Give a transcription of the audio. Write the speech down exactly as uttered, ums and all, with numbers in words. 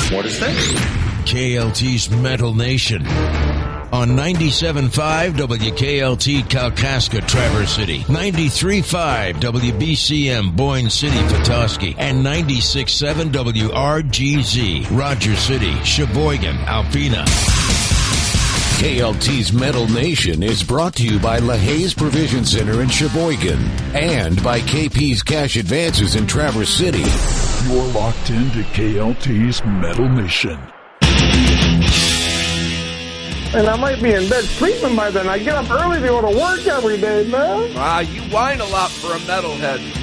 What is this? K L T's Metal Nation. On ninety-seven point five W K L T Kalkaska, Traverse City, ninety-three point five W B C M Boyne City, Petoskey, and ninety-six point seven W R G Z Rogers City, Sheboygan, Alpena. K L T's Metal Nation is brought to you by LaHaye's Provision Center in Sheboygan and by K P's Cash Advances in Traverse City. You're locked into K L T's Metal Nation. And I might be in bed sleeping by then. I get up early to go to work every day, man. Wow, you whine a lot for a metalhead.